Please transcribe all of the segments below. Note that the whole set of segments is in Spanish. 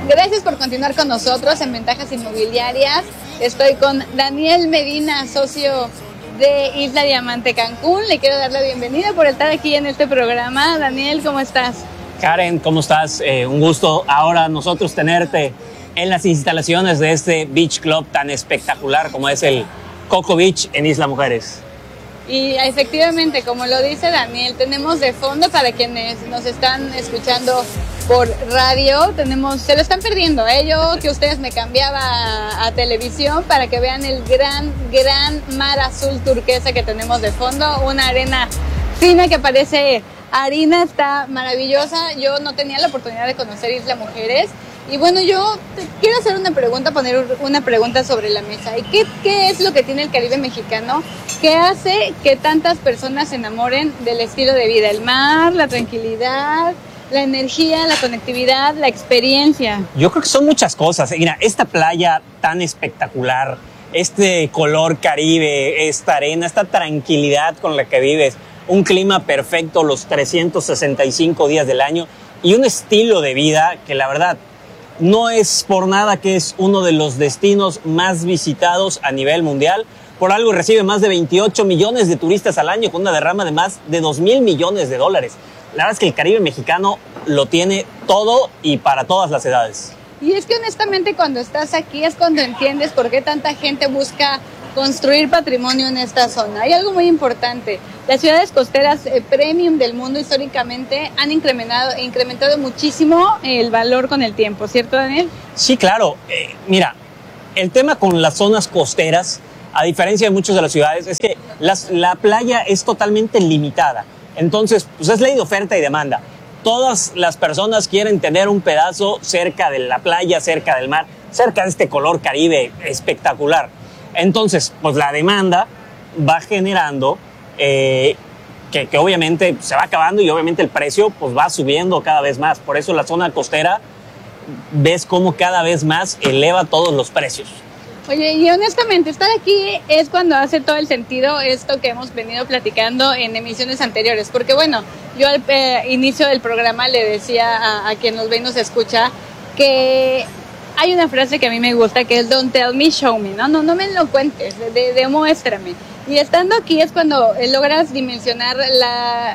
Gracias por continuar con nosotros en Ventajas Inmobiliarias. Estoy con Daniel Medina, socio de Isla Diamante Cancún. Le quiero dar la bienvenida por estar aquí en este programa. Daniel, ¿cómo estás? Karen, ¿cómo estás? Un gusto ahora nosotros tenerte en las instalaciones de este beach club tan espectacular como es el Coco Beach en Isla Mujeres. Y efectivamente, como lo dice Daniel, tenemos de fondo para quienes nos están escuchando por radio, se lo están perdiendo, yo que ustedes me cambiaba a televisión para que vean el gran mar azul turquesa que tenemos de fondo, una arena fina que parece harina, está maravillosa. Yo no tenía la oportunidad de conocer Isla Mujeres. Y bueno, yo quiero hacer una pregunta, poner una pregunta sobre la mesa. ¿Y qué es lo que tiene el Caribe mexicano que hace que tantas personas se enamoren del estilo de vida? El mar, la tranquilidad, la energía, la conectividad, la experiencia. Yo creo que son muchas cosas. Mira, esta playa tan espectacular, este color Caribe, esta arena, esta tranquilidad con la que vives, un clima perfecto los 365 días del año y un estilo de vida que la verdad no es por nada que es uno de los destinos más visitados a nivel mundial. Por algo recibe más de 28 millones de turistas al año con una derrama de más de 2,000 millones de dólares. La verdad es que el Caribe mexicano lo tiene todo y para todas las edades. Y es que honestamente cuando estás aquí es cuando entiendes por qué tanta gente busca construir patrimonio en esta zona. Hay algo muy importante. Las ciudades costeras premium del mundo históricamente han incrementado muchísimo el valor con el tiempo, ¿cierto, Daniel? Sí, claro. Mira, el tema con las zonas costeras, a diferencia de muchas de las ciudades, es que la playa es totalmente limitada. Entonces, pues es ley de oferta y demanda. Todas las personas quieren tener un pedazo cerca de la playa, cerca del mar, cerca de este color Caribe espectacular. Entonces, pues la demanda va generando que obviamente se va acabando y obviamente el precio pues va subiendo cada vez más. Por eso la zona costera ves cómo cada vez más eleva todos los precios. Oye, y honestamente, estar aquí es cuando hace todo el sentido esto que hemos venido platicando en emisiones anteriores. Porque bueno, yo al inicio del programa le decía a quien nos ve y nos escucha que hay una frase que a mí me gusta que es "Don't tell me, show me", no me lo cuentes, demuéstrame. Y estando aquí es cuando logras dimensionar la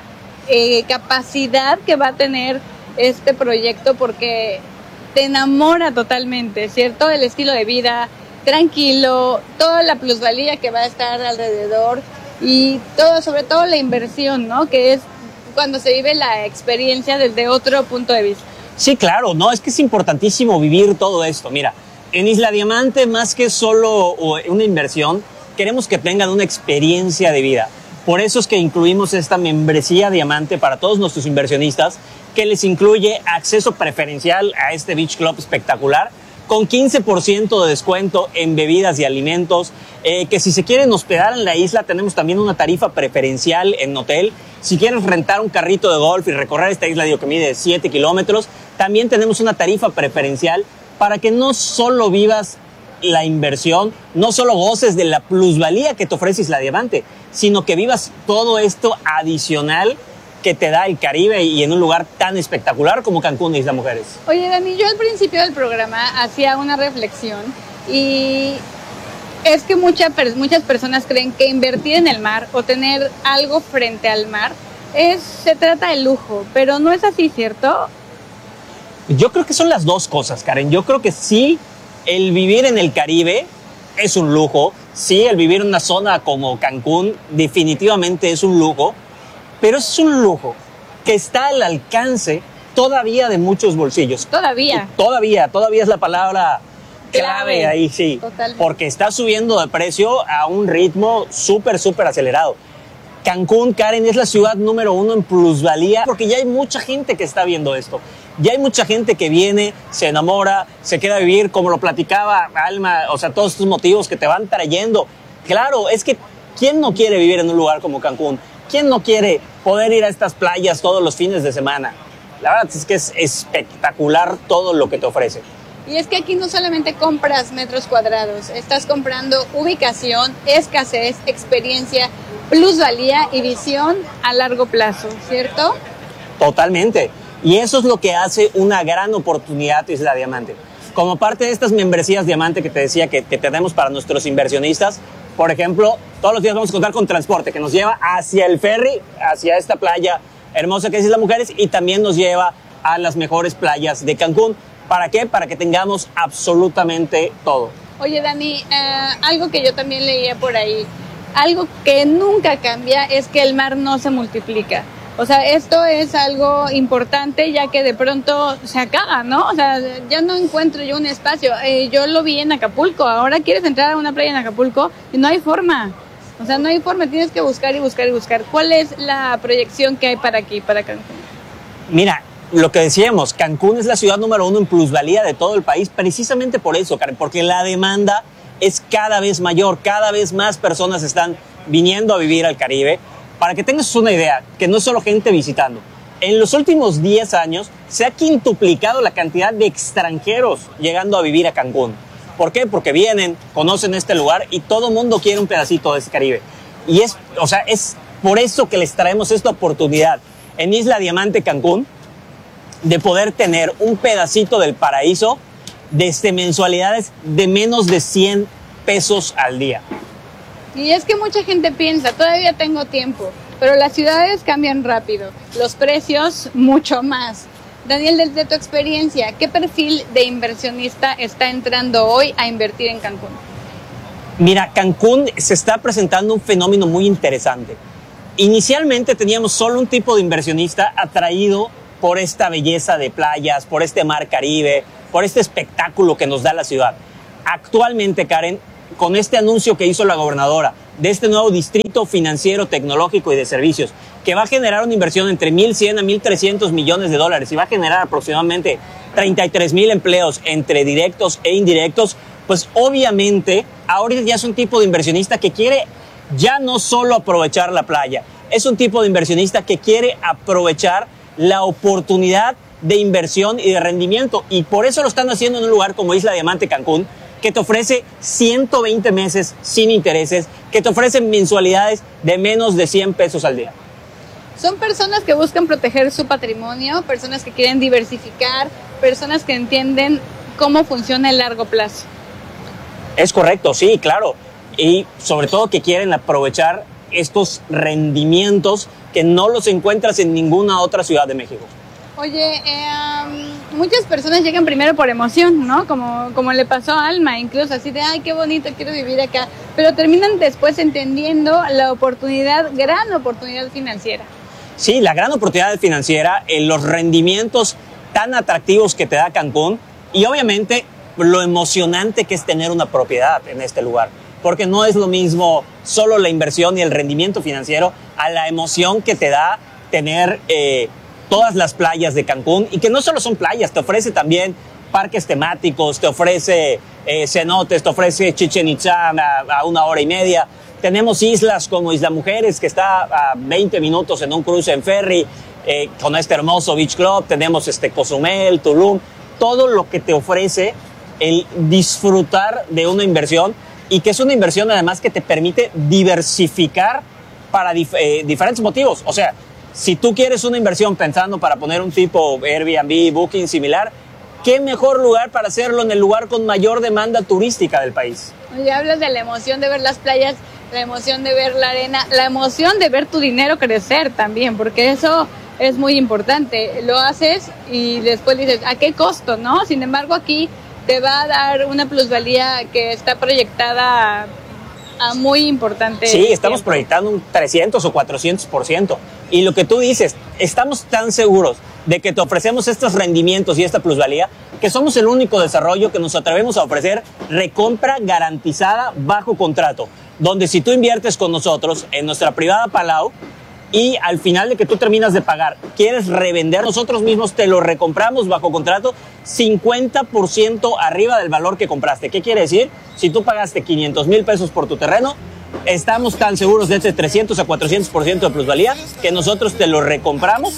capacidad que va a tener este proyecto, porque te enamora totalmente, ¿cierto? El estilo de vida tranquilo, toda la plusvalía que va a estar alrededor y todo, sobre todo la inversión, ¿no? Que es cuando se vive la experiencia desde otro punto de vista. Sí, claro, no, es que es importantísimo vivir todo esto. Mira, en Isla Diamante, más que solo una inversión, queremos que tengan una experiencia de vida. Por eso es que incluimos esta membresía Diamante para todos nuestros inversionistas, que les incluye acceso preferencial a este Beach Club espectacular, con 15% de descuento en bebidas y alimentos, que si se quieren hospedar en la isla tenemos también una tarifa preferencial en hotel. Si quieres rentar un carrito de golf y recorrer esta isla, digo, que mide 7 kilómetros, también tenemos una tarifa preferencial para que no solo vivas la inversión, no solo goces de la plusvalía que te ofrece Isla Diamante, sino que vivas todo esto adicional que te da el Caribe y en un lugar tan espectacular como Cancún, Isla Mujeres. Oye, Dani, yo al principio del programa hacía una reflexión y es que muchas personas creen que invertir en el mar o tener algo frente al mar se trata de lujo, pero no es así, ¿cierto? Yo creo que son las dos cosas, Karen. Yo creo que sí, el vivir en el Caribe es un lujo. Sí, el vivir en una zona como Cancún definitivamente es un lujo. Pero es un lujo que está al alcance todavía de muchos bolsillos. Todavía es la palabra clave ahí, sí. Totalmente. Porque está subiendo de precio a un ritmo súper acelerado. Cancún, Karen, es la ciudad número 1 en plusvalía porque ya hay mucha gente que está viendo esto. Ya hay mucha gente que viene, se enamora, se queda a vivir, como lo platicaba Alma, o sea, todos estos motivos que te van trayendo. Claro, es que ¿quién no quiere vivir en un lugar como Cancún? ¿Quién no quiere poder ir a estas playas todos los fines de semana? La verdad es que es espectacular todo lo que te ofrece. Y es que aquí no solamente compras metros cuadrados, estás comprando ubicación, escasez, experiencia, plusvalía y visión a largo plazo, ¿cierto? Totalmente. Y eso es lo que hace una gran oportunidad Isla Diamante. Como parte de estas membresías Diamante que te decía que tenemos para nuestros inversionistas, por ejemplo, todos los días vamos a contar con transporte que nos lleva hacia el ferry, hacia esta playa hermosa que es Isla Mujeres, y también nos lleva a las mejores playas de Cancún. ¿Para qué? Para que tengamos absolutamente todo. Oye, Dani, algo que yo también leía por ahí, algo que nunca cambia es que el mar no se multiplica. O sea, esto es algo importante ya que de pronto se acaba, ¿no? O sea, ya no encuentro yo un espacio. Yo lo vi en Acapulco. Ahora quieres entrar a una playa en Acapulco y no hay forma. O sea, no hay forma. Tienes que buscar y buscar y buscar. ¿Cuál es la proyección que hay para aquí, para Cancún? Mira, lo que decíamos, Cancún es la ciudad número 1 en plusvalía de todo el país, precisamente por eso, Karen, porque la demanda es cada vez mayor, cada vez más personas están viniendo a vivir al Caribe. Para que tengas una idea, que no es solo gente visitando. En los últimos 10 años se ha quintuplicado la cantidad de extranjeros llegando a vivir a Cancún. ¿Por qué? Porque vienen, conocen este lugar y todo el mundo quiere un pedacito de ese Caribe. Y es por eso que les traemos esta oportunidad en Isla Diamante, Cancún, de poder tener un pedacito del paraíso desde mensualidades de menos de 100 pesos al día. Y es que mucha gente piensa, todavía tengo tiempo, pero las ciudades cambian rápido, los precios mucho más. Daniel, desde tu experiencia, ¿qué perfil de inversionista está entrando hoy a invertir en Cancún? Mira, Cancún se está presentando un fenómeno muy interesante. Inicialmente teníamos solo un tipo de inversionista atraído por esta belleza de playas, por este mar Caribe, por este espectáculo que nos da la ciudad. Actualmente, Karen, con este anuncio que hizo la gobernadora de este nuevo distrito financiero, tecnológico y de servicios, que va a generar una inversión entre 1.100 a 1.300 millones de dólares y va a generar aproximadamente 33,000 empleos entre directos e indirectos, pues obviamente ahora ya es un tipo de inversionista que quiere ya no solo aprovechar la playa, es un tipo de inversionista que quiere aprovechar la oportunidad de inversión y de rendimiento, y por eso lo están haciendo en un lugar como Isla Diamante, Cancún, que te ofrece 120 meses sin intereses, que te ofrecen mensualidades de menos de 100 pesos al día. Son personas que buscan proteger su patrimonio, personas que quieren diversificar, personas que entienden cómo funciona el largo plazo. Es correcto, sí, claro. Y sobre todo que quieren aprovechar estos rendimientos que no los encuentras en ninguna otra ciudad de México. Oye, muchas personas llegan primero por emoción, ¿no? Como le pasó a Alma, incluso así de, ay, qué bonito, quiero vivir acá. Pero terminan después entendiendo la oportunidad, gran oportunidad financiera. Sí, la gran oportunidad financiera, los rendimientos tan atractivos que te da Cancún y obviamente lo emocionante que es tener una propiedad en este lugar. Porque no es lo mismo solo la inversión y el rendimiento financiero a la emoción que te da tener todas las playas de Cancún, y que no solo son playas, te ofrece también parques temáticos, te ofrece cenotes, te ofrece Chichén Itzá a 1 hora y media. Tenemos islas como Isla Mujeres, que está a 20 minutos en un cruce en ferry, con este hermoso beach club. Tenemos Cozumel, Tulum, todo lo que te ofrece el disfrutar de una inversión, y que es una inversión además que te permite diversificar para diferentes motivos. O sea, si tú quieres una inversión pensando para poner un tipo Airbnb, Booking similar, ¿qué mejor lugar para hacerlo en el lugar con mayor demanda turística del país? Oye, hablas de la emoción de ver las playas, la emoción de ver la arena, la emoción de ver tu dinero crecer también, porque eso es muy importante. Lo haces y después dices, ¿a qué costo, no? Sin embargo, aquí te va a dar una plusvalía que está proyectada a muy importante. Sí, estamos proyectando un 300 o 400%. Y lo que tú dices, estamos tan seguros de que te ofrecemos estos rendimientos y esta plusvalía, que somos el único desarrollo que nos atrevemos a ofrecer recompra garantizada bajo contrato, donde si tú inviertes con nosotros en nuestra privada Palau y al final de que tú terminas de pagar, quieres revender, nosotros mismos te lo recompramos bajo contrato 50% arriba del valor que compraste. ¿Qué quiere decir? Si tú pagaste 500,000 pesos por tu terreno, estamos tan seguros de este 300 a 400% de plusvalía que nosotros te lo recompramos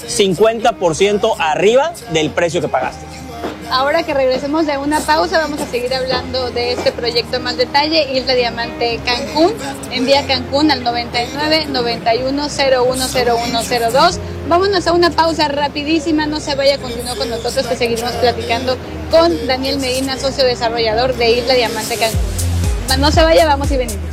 50% arriba del precio que pagaste. Ahora que regresemos de una pausa, vamos a seguir hablando de este proyecto en más detalle. Isla Diamante Cancún. Envía Cancún al 99 91 01 01 02. Vámonos a una pausa rapidísima, no se vaya, continúa con nosotros que seguiremos platicando con Daniel Medina, socio desarrollador de Isla Diamante Cancún. No se vaya, vamos y venimos.